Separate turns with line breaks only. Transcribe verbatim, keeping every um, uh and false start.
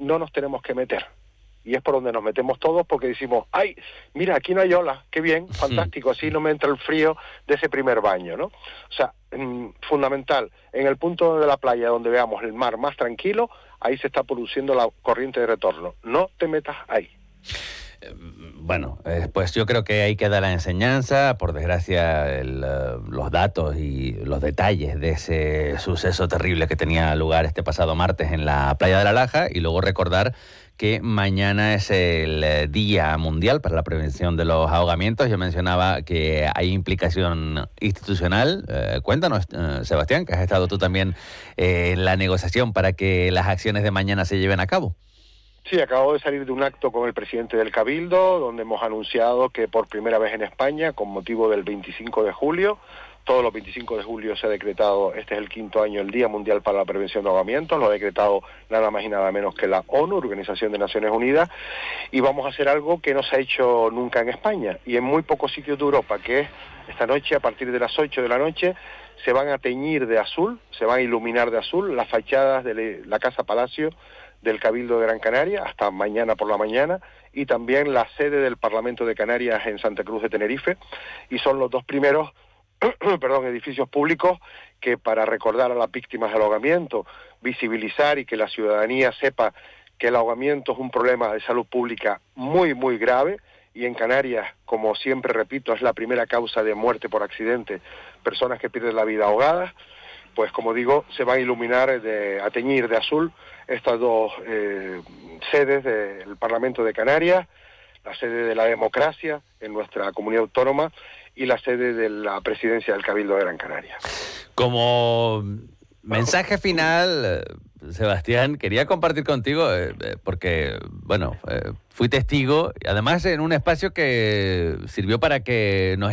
no nos tenemos que meter. Y es por donde nos metemos todos, porque decimos, ay, mira, aquí no hay olas, qué bien, fantástico, así no me entra el frío de ese primer baño, ¿no? O sea, mmm, fundamental, en el punto de la playa donde veamos el mar más tranquilo, ahí se está produciendo la corriente de retorno. No te metas ahí.
Bueno, eh, pues yo creo que ahí queda la enseñanza. Por desgracia, el, uh, los datos y los detalles de ese suceso terrible que tenía lugar este pasado martes en la playa de La Laja, y luego recordar que mañana es el Día Mundial para la Prevención de los Ahogamientos. Yo mencionaba que hay implicación institucional. Eh, cuéntanos, eh, Sebastián, que has estado tú también eh, en la negociación para que las acciones de mañana se lleven a cabo.
Sí, acabo de salir de un acto con el presidente del Cabildo, donde hemos anunciado que por primera vez en España, con motivo del veinticinco de julio, todos los veinticinco de julio se ha decretado, este es el quinto año, el Día Mundial para la Prevención de Ahogamientos, lo ha decretado nada más y nada menos que la ONU, Organización de Naciones Unidas, y vamos a hacer algo que no se ha hecho nunca en España, y en muy pocos sitios de Europa, que es esta noche, a partir de las ocho de la noche, se van a teñir de azul, se van a iluminar de azul las fachadas de la Casa Palacio del Cabildo de Gran Canaria, hasta mañana por la mañana, y también la sede del Parlamento de Canarias en Santa Cruz de Tenerife, y son los dos primeros perdón, edificios públicos que, para recordar a las víctimas del ahogamiento, visibilizar y que la ciudadanía sepa que el ahogamiento es un problema de salud pública muy, muy grave, y en Canarias, como siempre repito, es la primera causa de muerte por accidente, personas que pierden la vida ahogadas. Pues como digo, se van a iluminar, de, a teñir de azul estas dos eh, sedes del Parlamento de Canarias, la sede de la democracia en nuestra comunidad autónoma y la sede de la presidencia del Cabildo de Gran Canaria.
Como mensaje final, Sebastián, quería compartir contigo, eh, porque, bueno, eh, fui testigo, además en un espacio que sirvió para que nos